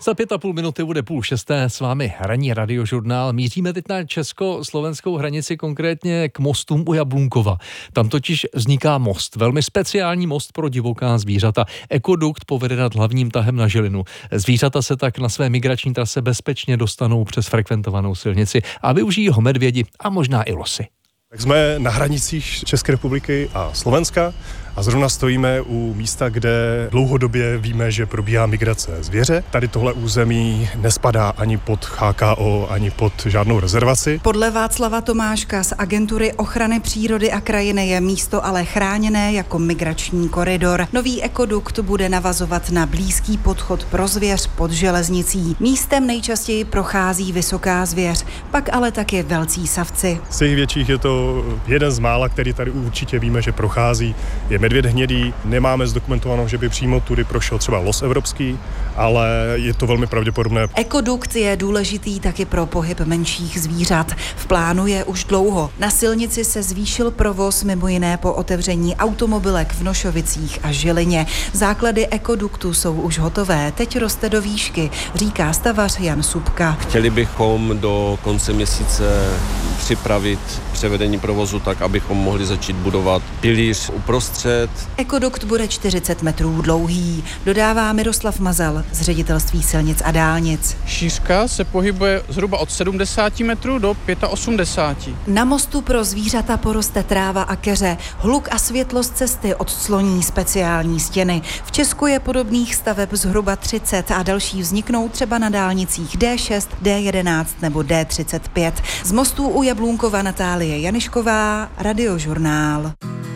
Za 5,5 minuty bude 5:30 s vámi ranní radiožurnál. Míříme teď na česko-slovenskou hranici, konkrétně k mostům u Jablunkova. Tam totiž vzniká most, velmi speciální most pro divoká zvířata. Ekodukt povede nad hlavním tahem na Žilinu. Zvířata se tak na své migrační trase bezpečně dostanou přes frekventovanou silnici a využijí ho medvědi a možná i losy. Tak jsme na hranicích České republiky a Slovenska a zrovna stojíme u místa, kde dlouhodobě víme, že probíhá migrace zvěře. Tady tohle území nespadá ani pod HKO, ani pod žádnou rezervaci. Podle Václava Tomáška z Agentury ochrany přírody a krajiny je místo ale chráněné jako migrační koridor. Nový ekodukt bude navazovat na blízký podchod pro zvěř pod železnicí. Místem nejčastěji prochází vysoká zvěř, pak ale taky velcí savci. Z těch větších je to jeden z mála, který tady určitě víme, že prochází. Je medvěd hnědý, nemáme zdokumentovanou, že by přímo tudy prošel třeba los evropský, ale je to velmi pravděpodobné. Ekodukt je důležitý taky pro pohyb menších zvířat. V plánu je už dlouho. Na silnici se zvýšil provoz mimo jiné po otevření automobilek v Nošovicích a Žilině. Základy ekoduktu jsou už hotové, teď roste do výšky, říká stavař Jan Subka. Chtěli bychom do konce měsíce připravit převedení provozu tak, abychom mohli začít budovat pilíř uprostřed. Ekodukt bude 40 metrů dlouhý, dodává Miroslav Mazal z Ředitelství silnic a dálnic. Šířka se pohybuje zhruba od 70 metrů do 85. Na mostu pro zvířata poroste tráva a keře. Hluk a světlost cesty odcloní speciální stěny. V Česku je podobných staveb zhruba 30 a další vzniknou třeba na dálnicích D6, D11 nebo D35. Z mostů u Jablunkova Natálie Janišková, Radiožurnál.